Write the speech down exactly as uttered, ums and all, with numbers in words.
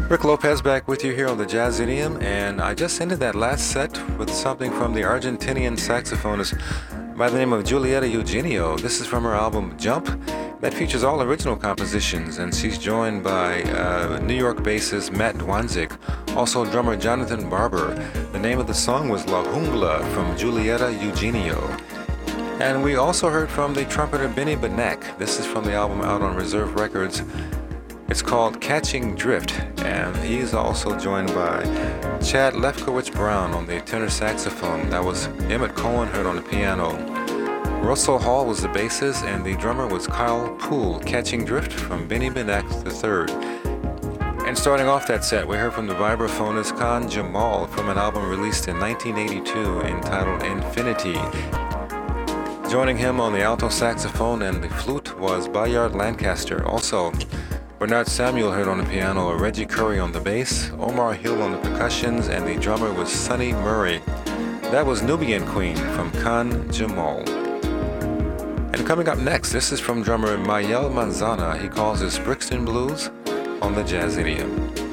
Rick Lopez back with you here on the Jazz Idiom, and I just ended that last set with something from the Argentinian saxophonist by the name of Julieta Eugenio. This is from her album Jump. That features all original compositions, and she's joined by uh, New York bassist Matt Dwanzik, also drummer Jonathan Barber. The name of the song was La Jungla from Julieta Eugenio. And we also heard from the trumpeter Benny Benek. This is from the album out on Reserve Records. It's called Catching Drift, and he's also joined by Chad Lefkowitz Brown on the tenor saxophone. That was Emmett Cohen heard on the piano. Russell Hall was the bassist, and the drummer was Kyle Poole. Catching Drift from Benny Benek the third. And starting off that set, we heard from the vibraphonist Khan Jamal from an album released in nineteen eighty-two entitled Infinity. Joining him on the alto saxophone and the flute was Bayard Lancaster. Also, Bernard Samuel heard on the piano, Reggie Curry on the bass, Omar Hill on the percussions, and the drummer was Sonny Murray. That was Nubian Queen from Khan Jamal. And coming up next, this is from drummer Mayel Manzana. He calls this Brixton Blues on the Jazz Idiom.